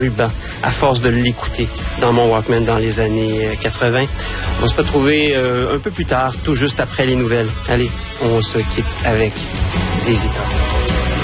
ruban à force de l'écouter dans mon Walkman dans les années 80. On va se retrouver un peu plus tard, tout juste après les nouvelles. Allez, on se quitte avec ZZ Top.